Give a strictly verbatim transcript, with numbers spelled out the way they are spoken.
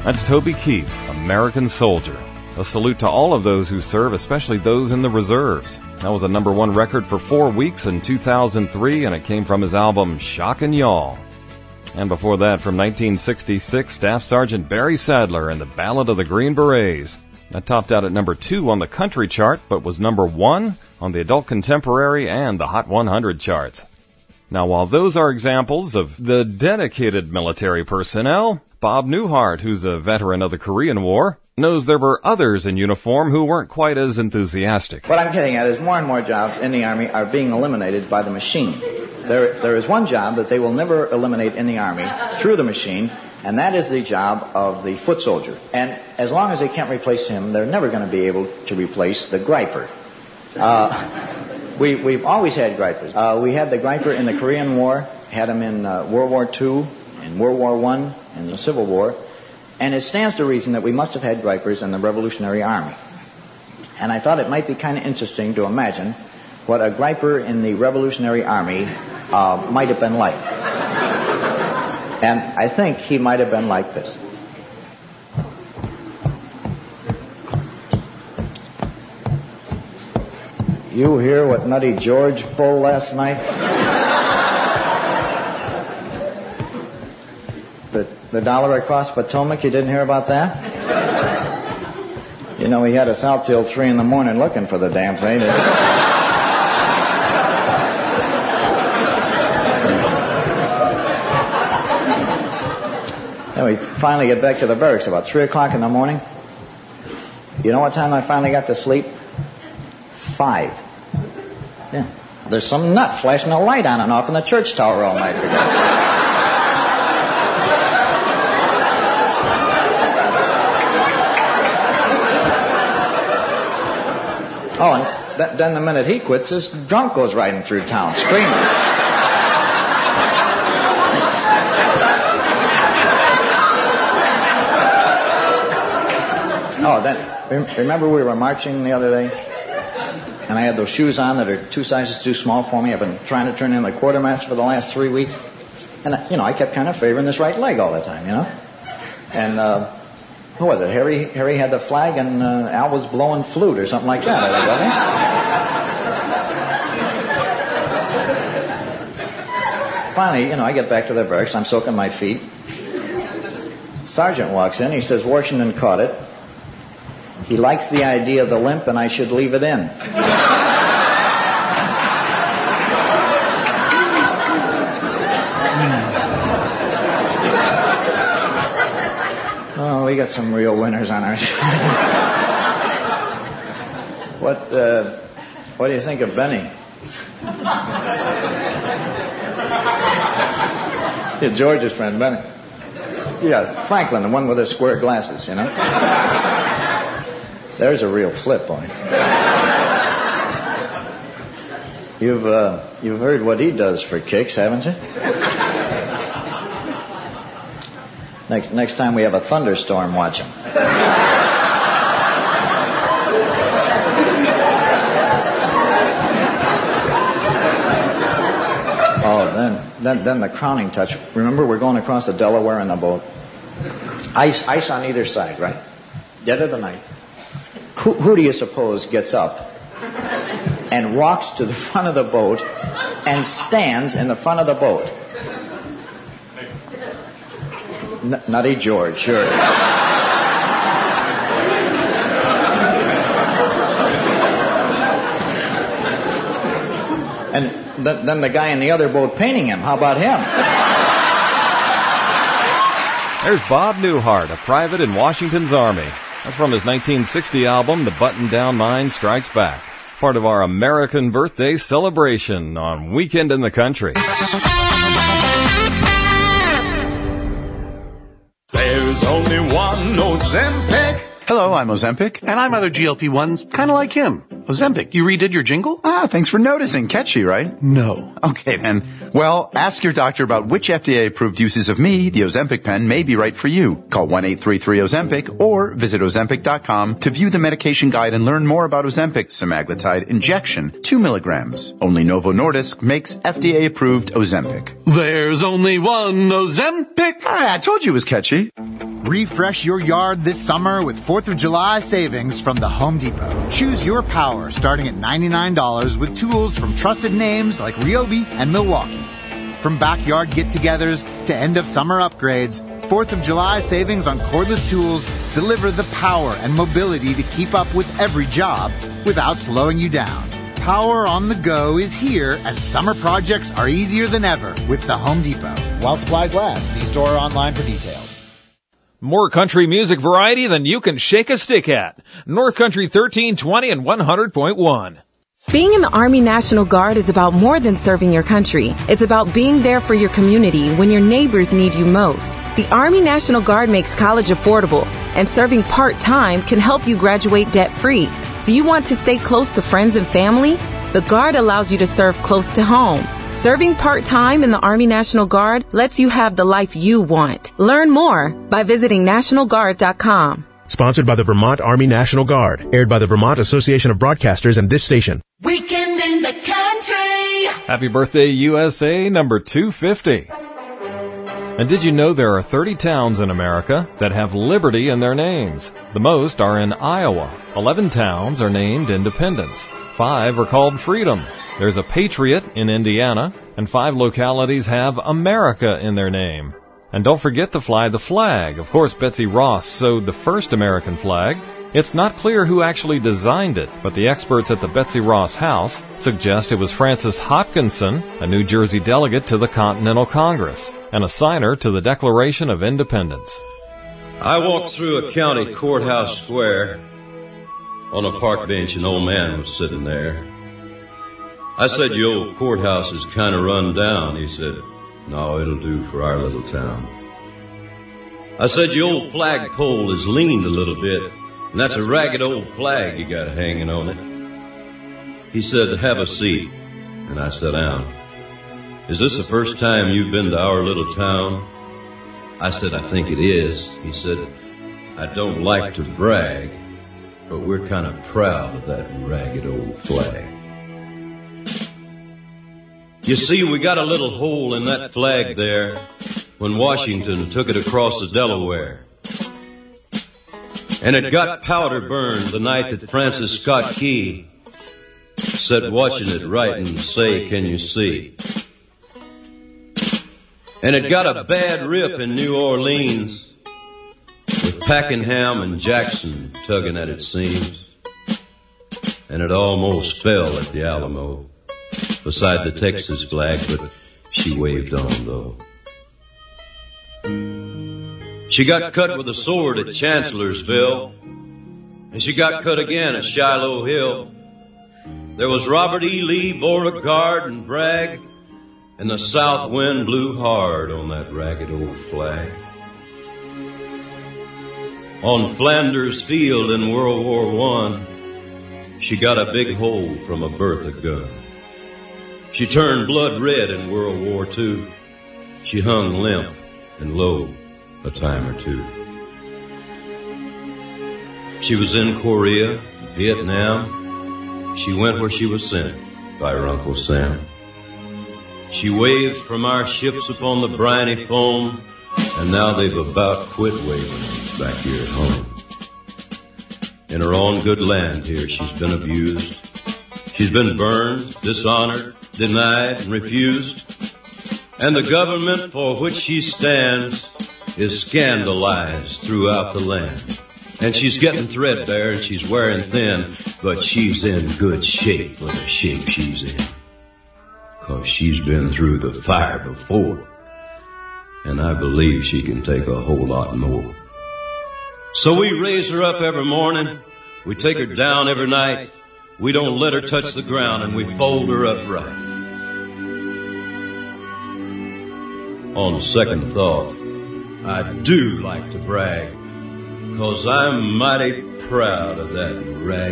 That's Toby Keith, American Soldier. A salute to all of those who serve, especially those in the reserves. That was a number one record for four weeks in two thousand three, and it came from his album Shockin' Y'all. And before that, from nineteen sixty-six, Staff Sergeant Barry Sadler and the Ballad of the Green Berets. That topped out at number two on the country chart, but was number one on the adult contemporary and the Hot one hundred charts. Now, while those are examples of the dedicated military personnel, Bob Newhart, who's a veteran of the Korean War, knows there were others in uniform who weren't quite as enthusiastic. What I'm getting at is more and more jobs in the Army are being eliminated by the machine. There, there is one job that they will never eliminate in the Army through the machine, and that is the job of the foot soldier. And as long as they can't replace him, they're never going to be able to replace the griper. Uh, we, we've always had gripers. Uh, we had the griper in the Korean War, had him in uh, World War Two, in World War One, in the Civil War, and it stands to reason that we must have had gripers in the Revolutionary Army. And I thought it might be kind of interesting to imagine what a griper in the Revolutionary Army uh, might have been like. And I think he might have been like this. You hear what Nutty George pulled last night? the, the dollar across Potomac, you didn't hear about that? You know, he had us out till three in the morning looking for the damn thing. Then we finally get back to the barracks about three o'clock in the morning. You know what time I finally got to sleep? Five. Yeah. There's some nut flashing a light on and off in the church tower all night. Oh, and th- then the minute he quits, this drunk goes riding through town, screaming. Oh, then, remember we were marching the other day? And I had those shoes on that are two sizes too small for me. I've been trying to turn in the quartermaster for the last three weeks. And, you know, I kept kind of favoring this right leg all the time, you know? And, uh, who was it? Harry Harry had the flag and uh, Al was blowing flute or something like that. Finally, you know, I get back to the barracks. I'm soaking my feet. Sergeant walks in. He says, Washington caught it. He likes the idea of the limp and I should leave it in. Oh, we got some real winners on our side. What, uh, what do you think of Benny? Yeah, George's friend, Benny. Yeah, Franklin, the one with the square glasses, you know? There's a real flip, boy. You've, uh, you've heard what he does for kicks, haven't you? Next, next time we have a thunderstorm, watch him. Oh, then, then, then the crowning touch. Remember, we're going across the Delaware in the boat. Ice, ice on either side, right? Dead of the night. Who, who do you suppose gets up and walks to the front of the boat and stands in the front of the boat? N- Nutty George, sure. And th- then the guy in the other boat painting him, how about him? There's Bob Newhart, a private in Washington's Army. That's from his nineteen sixty album, The Button-Down Mind Strikes Back. Part of our American birthday celebration on Weekend in the Country. There's only one Ozempic. Hello, I'm Ozempic. And I'm other G L P ones, kind of like him. Ozempic, you redid your jingle? Ah, thanks for noticing. Catchy, right? No. Okay, then. Well, ask your doctor about which F D A-approved uses of me, the Ozempic pen, may be right for you. Call one eight three three Ozempic or visit Ozempic dot com to view the medication guide and learn more about Ozempic semaglutide injection, two milligrams. Only Novo Nordisk makes F D A-approved Ozempic. There's only one Ozempic. Ah, I told you it was catchy. Refresh your yard this summer with fourth of July savings from the Home Depot. Choose your power starting at ninety-nine dollars with tools from trusted names like Ryobi and Milwaukee. From backyard get-togethers to end-of-summer upgrades, fourth of July savings on cordless tools deliver the power and mobility to keep up with every job without slowing you down. Power on the go is here, and summer projects are easier than ever with the Home Depot. While supplies last, see store or online for details. More country music variety than you can shake a stick at. North Country thirteen twenty and one hundred point one. Being in the Army National Guard is about more than serving your country. It's about being there for your community when your neighbors need you most. The Army National Guard makes college affordable, and serving part-time can help you graduate debt-free. Do you want to stay close to friends and family? The Guard allows you to serve close to home. Serving part-time in the Army National Guard lets you have the life you want. Learn more by visiting national guard dot com. Sponsored by the Vermont Army National Guard. Aired by the Vermont Association of Broadcasters and this station. Weekend in the country. Happy birthday, U S A, number two fifty. And did you know there are thirty towns in America that have Liberty in their names? The most are in Iowa. eleven towns are named Independence. Five are called Freedom. There's a Patriot in Indiana, and five localities have America in their name. And don't forget to fly the flag. Of course, Betsy Ross sewed the first American flag. It's not clear who actually designed it, but the experts at the Betsy Ross House suggest it was Francis Hopkinson, a New Jersey delegate to the Continental Congress, and a signer to the Declaration of Independence. I walked through a county courthouse square. On a park bench, an old man was sitting there. I said, "Your old courthouse is kind of run down." He said, "No, it'll do for our little town." I said, "Your old flagpole is leaned a little bit, and that's a ragged old flag you got hanging on it." He said, "Have a seat." And I sat down. "Is this the first time you've been to our little town?" I said, "I think it is." He said, "I don't like to brag, but we're kind of proud of that ragged old flag. You see, we got a little hole in that flag there when Washington took it across the Delaware. And it got powder burned the night that Francis Scott Key sat watching it write and say, 'Can you see?' And it got a bad rip in New Orleans with Pakenham and Jackson tugging at its seams. And it almost fell at the Alamo beside the Texas flag, but she waved on, though. She got cut with a sword at Chancellorsville, and she got cut again at Shiloh Hill. There was Robert E. Lee, Beauregard, and Bragg, and the south wind blew hard on that ragged old flag. On Flanders Field in World War One, she got a big hole from a Bertha gun. She turned blood red in World War Two. She hung limp and low a time or two. She was in Korea, Vietnam. She went where she was sent by her Uncle Sam. She waved from our ships upon the briny foam, and now they've about quit waving back here at home. In her own good land here, she's been abused. She's been burned, dishonored, denied, and refused. And the government for which she stands is scandalized throughout the land. And she's getting threadbare and she's wearing thin, but she's in good shape for the shape she's in. 'Cause she's been through the fire before. And I believe she can take a whole lot more. So we raise her up every morning. We take her down every night. We don't let her touch the ground, and we fold her up right. On second thought, I do like to brag, 'cause I'm mighty proud of that rag.